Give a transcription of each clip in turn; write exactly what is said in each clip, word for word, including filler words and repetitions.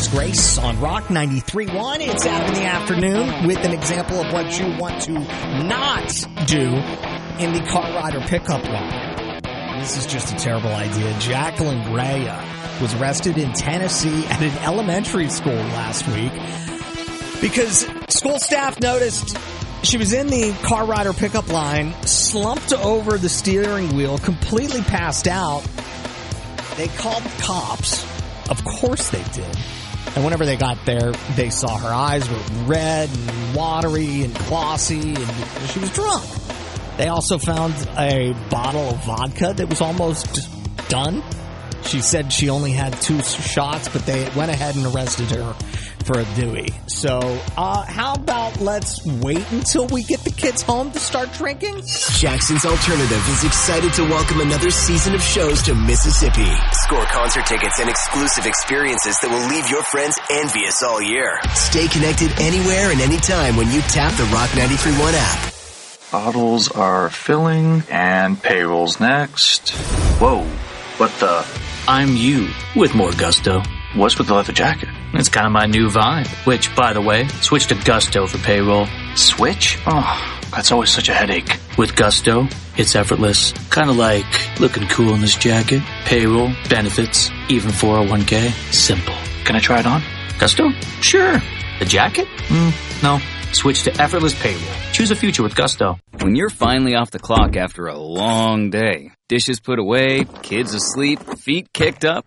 Chris Grace on Rock ninety-three point one. It's out in the afternoon with an example of what you want to not do in the car rider pickup line. This is just a terrible idea. Jacqueline Greya was arrested in Tennessee at an elementary school last week because school staff noticed she was in the car rider pickup line, slumped over the steering wheel, completely passed out. They called the cops. Of course they did. And whenever they got there, they saw her eyes were red and watery and glossy, and she was drunk. They also found a bottle of vodka that was almost done. She said she only had two shots, but they went ahead and arrested her for a Dewey. So, uh, how about let's wait until we get the kids home to start drinking? Jackson's Alternative is excited to welcome another season of shows to Mississippi. Score concert tickets and exclusive experiences that will leave your friends envious all year. Stay connected anywhere and anytime when you tap the Rock ninety-three point one app. Bottles are filling and payroll's next. Whoa, what the? I'm you with more gusto. What's with the leather jacket? It's kind of my new vibe. Which, by the way, switch to Gusto for payroll. Switch? Oh, that's always such a headache. With Gusto, it's effortless. Kind of like looking cool in this jacket. Payroll, benefits, even four oh one k. Simple. Can I try it on? Gusto? Sure. The jacket? Mm, no. Switch to effortless payroll. Choose a future with Gusto. When you're finally off the clock after a long day, dishes put away, kids asleep, feet kicked up,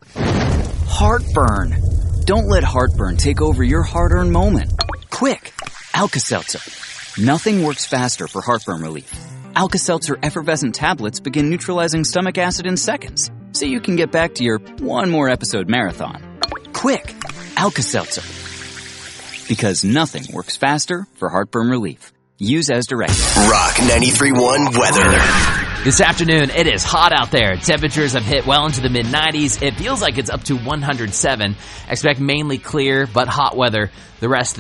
heartburn. Don't let heartburn take over your hard-earned moment. Quick, Alka-Seltzer. Nothing works faster for heartburn relief. Alka-Seltzer effervescent tablets begin neutralizing stomach acid in seconds, so you can get back to your one more episode marathon. Quick, Alka-Seltzer. Because nothing works faster for heartburn relief. Use as directed. Rock ninety-three point one weather. This afternoon, it is hot out there. Temperatures have hit well into the mid nineties. It feels like it's up to one hundred seven. Expect mainly clear but hot weather the rest of the